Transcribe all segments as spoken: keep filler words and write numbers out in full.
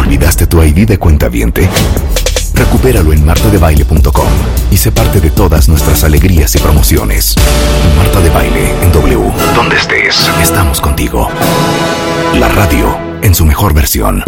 ¿Olvidaste tu I D de cuentaviente? Recupéralo en marta de baile punto com y sé parte de todas nuestras alegrías y promociones. Marta de Baile en W. Donde estés, estamos contigo. La radio en su mejor versión.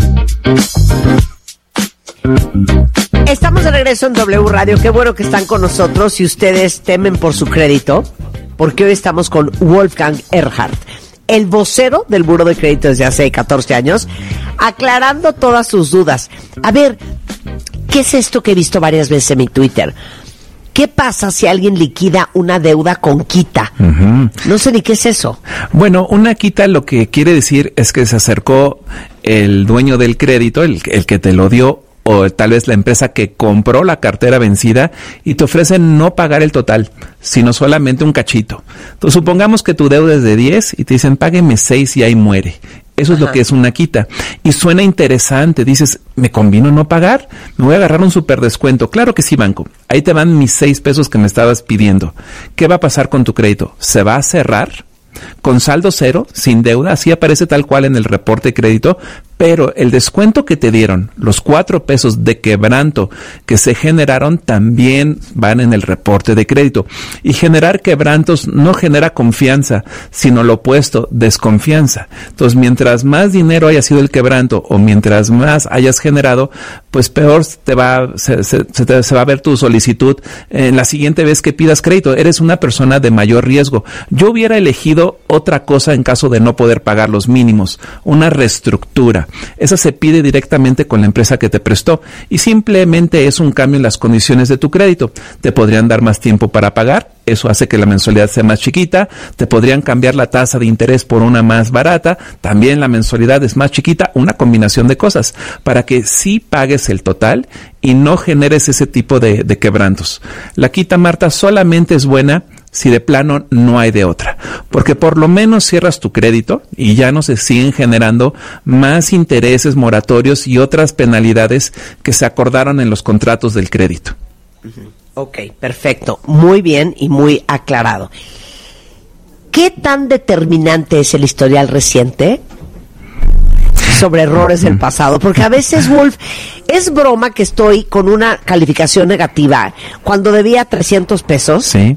Estamos de regreso en W Radio. Qué bueno que están con nosotros. Si ustedes temen por su crédito, porque hoy estamos con Wolfgang Erhardt, el vocero del Buró de Crédito desde hace catorce años, aclarando todas sus dudas. A ver, ¿qué es esto que he visto varias veces en mi Twitter? ¿Qué pasa si alguien liquida una deuda con quita? Uh-huh. No sé ni qué es eso. Bueno, una quita lo que quiere decir es que se acercó el dueño del crédito, el, el que te lo dio, o tal vez la empresa que compró la cartera vencida y te ofrecen no pagar el total, sino solamente un cachito. Entonces, supongamos que tu deuda es de diez y te dicen, págueme seis y ahí muere. Eso Ajá. es lo que es una quita. Y suena interesante. Dices, ¿me convino no pagar? Me voy a agarrar un súper descuento. Claro que sí, banco. Ahí te van mis seis pesos que me estabas pidiendo. ¿Qué va a pasar con tu crédito? ¿Se va a cerrar? Con saldo cero, sin deuda, así aparece tal cual en el reporte de crédito, pero el descuento que te dieron, los cuatro pesos de quebranto que se generaron, también van en el reporte de crédito. Y generar quebrantos no genera confianza, sino lo opuesto, desconfianza. Entonces, mientras más dinero haya sido el quebranto o mientras más hayas generado, pues peor te va, se, se, se, te, se va a ver tu solicitud en la siguiente vez que pidas crédito. Eres una persona de mayor riesgo. Yo hubiera elegido otra cosa en caso de no poder pagar los mínimos, una reestructura. Esa se pide directamente con la empresa que te prestó y simplemente es un cambio en las condiciones de tu crédito. Te podrían dar más tiempo para pagar, eso hace que la mensualidad sea más chiquita, te podrían cambiar la tasa de interés por una más barata, también la mensualidad es más chiquita, una combinación de cosas, para que sí pagues el total y no generes ese tipo de, de quebrantos. La quita, Marta, solamente es buena si de plano no hay de otra, porque por lo menos cierras tu crédito y ya no se siguen generando más intereses moratorios y otras penalidades que se acordaron en los contratos del crédito. Ok, perfecto, muy bien y muy aclarado. ¿Qué tan determinante es el historial reciente sobre errores del pasado? Porque a veces, Wolf, es broma que estoy con una calificación negativa cuando debía trescientos pesos. Sí.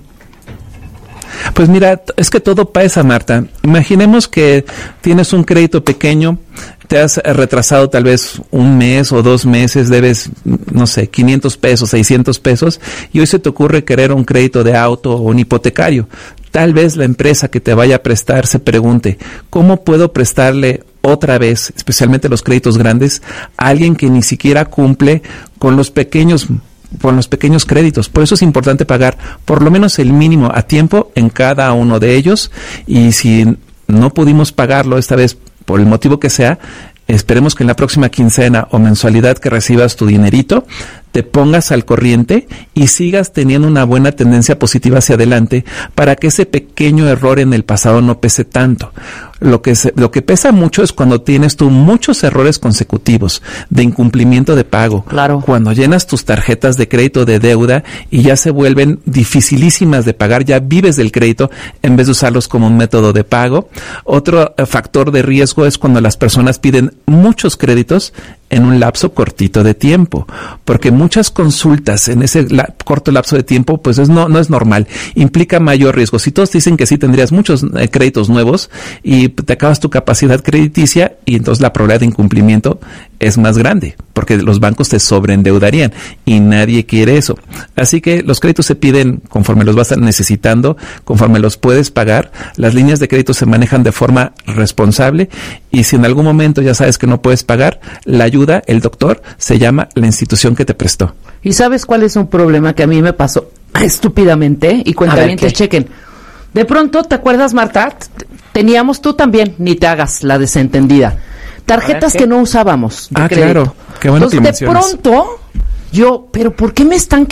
Pues mira, es que todo pasa, Marta. Imaginemos que tienes un crédito pequeño, te has retrasado tal vez un mes o dos meses, debes, no sé, quinientos pesos, seiscientos pesos, y hoy se te ocurre querer un crédito de auto o un hipotecario. Tal vez la empresa que te vaya a prestar se pregunte, ¿cómo puedo prestarle otra vez, especialmente los créditos grandes, a alguien que ni siquiera cumple con los pequeños con los pequeños créditos? Por eso es importante pagar por lo menos el mínimo a tiempo en cada uno de ellos, y si no pudimos pagarlo esta vez por el motivo que sea, esperemos que en la próxima quincena o mensualidad que recibas tu dinerito, te pongas al corriente y sigas teniendo una buena tendencia positiva hacia adelante para que ese pequeño error en el pasado no pese tanto. Lo que se, lo que pesa mucho es cuando tienes tú muchos errores consecutivos de incumplimiento de pago. Claro. Cuando llenas tus tarjetas de crédito de deuda y ya se vuelven dificilísimas de pagar, ya vives del crédito en vez de usarlos como un método de pago. Otro eh, factor de riesgo es cuando las personas piden muchos créditos en un lapso cortito de tiempo, porque muchas consultas en ese la, corto lapso de tiempo, pues es no, no es normal, implica mayor riesgo. Si todos dicen que sí, tendrías muchos eh, créditos nuevos y te acabas tu capacidad crediticia y entonces la probabilidad de incumplimiento es más grande, porque los bancos te sobreendeudarían y nadie quiere eso. Así que los créditos se piden conforme los vas necesitando, conforme los puedes pagar. Las líneas de crédito se manejan de forma responsable y si en algún momento ya sabes que no puedes pagar, la ayuda, el doctor, se llama la institución que te prestó. ¿Y sabes cuál es un problema que a mí me pasó estúpidamente? Y cuentavientes, chequen. De pronto, ¿te acuerdas, Marta? Teníamos, tú también, ni te hagas la desentendida, tarjetas que no usábamos de ah, crédito. Claro. Qué bueno. Entonces, que de pronto, yo, ¿pero por qué me están